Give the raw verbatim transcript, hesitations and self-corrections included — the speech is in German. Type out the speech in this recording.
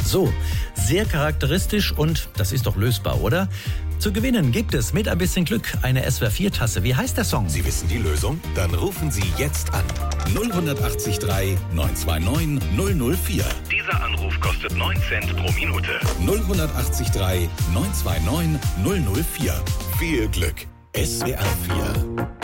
So, sehr charakteristisch und das ist doch lösbar, oder? Zu gewinnen gibt es mit ein bisschen Glück eine S W R vier Tasse. Wie heißt der Song? Sie wissen die Lösung? Dann rufen Sie jetzt an. null acht drei neun zwei neun null null vier. Dieser Anruf kostet neun Cent pro Minute. null acht drei neun zwei neun null null vier. Viel Glück. S W R vier.